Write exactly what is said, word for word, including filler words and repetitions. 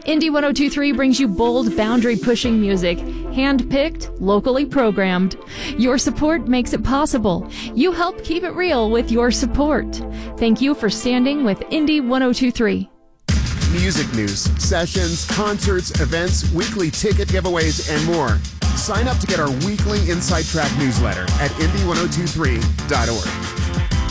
Indie one oh two point three brings you bold, boundary-pushing music, hand-picked, locally programmed. Your support makes it possible. You help keep it real with your support. Thank you for standing with Indie one oh two point three. Music news, sessions, concerts, events, weekly ticket giveaways, and more. Sign up to get our weekly Inside Track newsletter at indie one oh two three dot org.